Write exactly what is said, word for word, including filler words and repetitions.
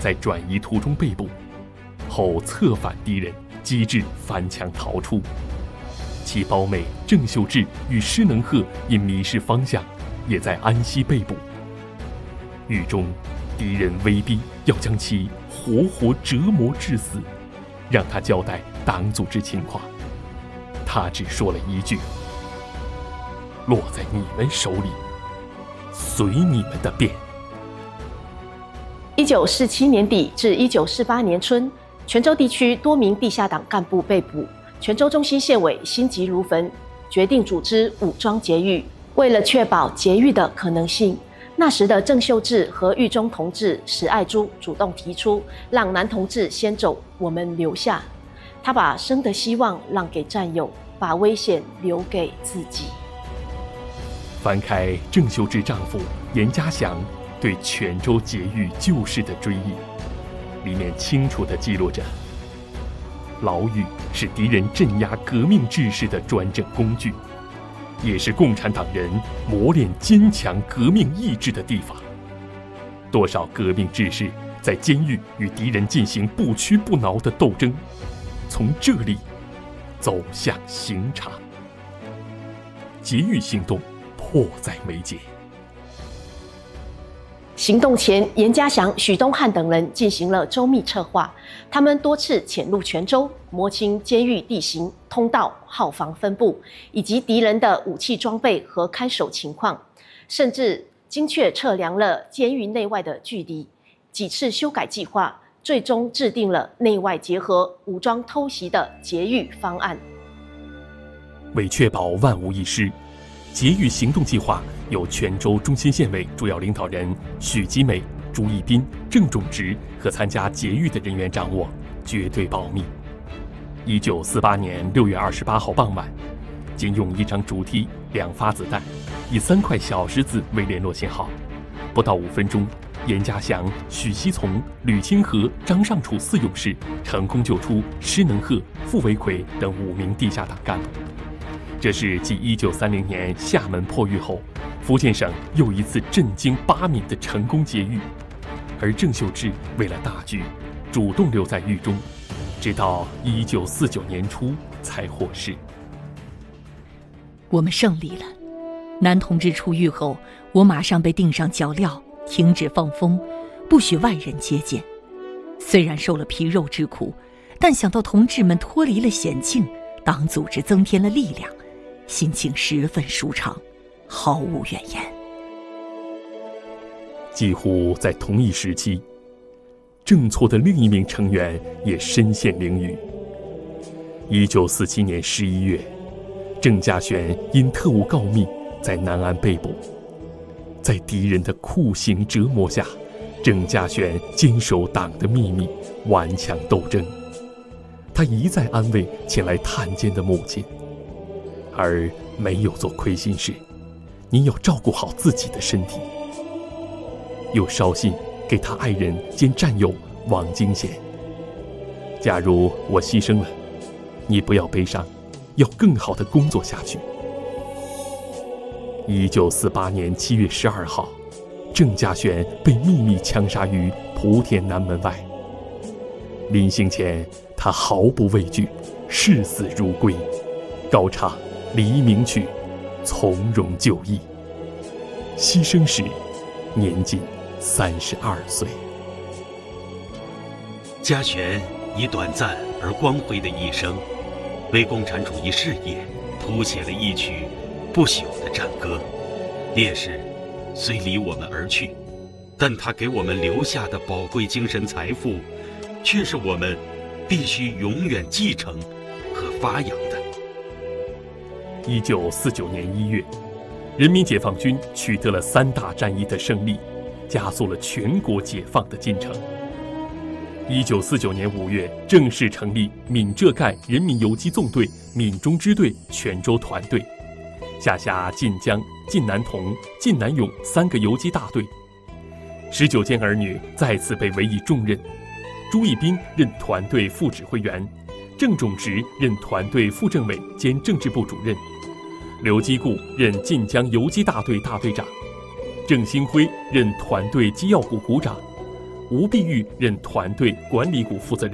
在转移途中被捕，后策反敌人，机智翻墙逃出。其胞妹郑秀智与施能鹤因迷失方向，也在安西被捕。狱中，敌人威逼要将其活活折磨致死，让他交代党组织情况。他只说了一句：“落在你们手里，随你们的便。” 一九四七年底至一九四八年春，泉州地区多名地下党干部被捕。泉州中心县委心急如焚，决定组织武装劫狱。为了确保劫狱的可能性，那时的郑秀智和狱中同志史爱珠主动提出，让男同志先走，我们留下。他把生的希望让给战友，把危险留给自己。 翻开郑秀智丈夫严家祥对泉州劫狱旧事的追忆，里面清楚地记录着：牢狱是敌人镇压革命志士的专政工具，也是共产党人磨练坚强革命意志的地方。多少革命志士在监狱与敌人进行不屈不挠的斗争，从这里走向刑场。劫狱行动迫在眉睫。 行动前，严家祥、许东汉等人进行了周密策划。他们多次潜入泉州，摸清监狱地形、通道、号房分布，以及敌人的武器装备和看守情况，甚至精确测量了监狱内外的距离。几次修改计划，最终制定了内外结合、武装偷袭的劫狱方案。 为确保万无一失，劫狱行动计划由泉州中心县委主要领导人许基美、朱义斌、郑仲植和参加劫狱的人员掌握，绝对保密。一九四八年六月二十八号傍晚，仅用一张竹梯、两发子弹，以三块小石子为联络信号，不到五分钟，严家祥、许锡从、吕清河、张尚楚四勇士成功救出施能鹤、傅维奎等五名地下党干部。这是继一九三零年厦门破狱后，福建省又一次震惊八闽的成功劫狱。而郑秀智为了大局，主动留在狱中，直到一九四九年初才获释。 我们胜利了。男同志出狱后，我马上被钉上脚镣，停止放风，不许外人接见。虽然受了皮肉之苦，但想到同志们脱离了险境，党组织增添了力量，心情十分舒畅，毫无怨言。 几乎在同一时期，郑错的另一名成员也身陷囹圄。一九四七年十一月，郑家璇因特务告密在南安被捕。在敌人的酷刑折磨下，郑家璇坚守党的秘密，顽强斗争。他一再安慰前来探监的母亲，而没有做亏心事。你要照顾好自己的身体。又捎信给他爱人兼战友王金贤：假如我牺牲了，你不要悲伤，要更好地工作下去。一九四八年七月十二号，郑家璇被秘密枪杀于莆田南门外。临行前，他毫不畏惧，视死如归，高唱《黎明曲》，从容就义。牺牲时，年仅三十二岁。 家璇以短暂而光辉的一生，为共产主义事业谱写了一曲不朽的战歌。烈士虽离我们而去，但他给我们留下的宝贵精神财富，却是我们必须永远继承和发扬的。 一九四九年一月，人民解放军取得了三大战役的胜利，加速了全国解放的进程。一九四九年五月，正式成立闽浙赣人民游击纵队闽中支队泉州团队，下辖晋江、晋南同、晋南永三个游击大队。十九件儿女再次被委以重任，朱义斌任团队副指挥员，郑仲植任团队副政委兼政治部主任，刘基固任晋江游击大队大队长，郑兴辉任团队机要股股长， 吴碧玉任团队管理股负责人。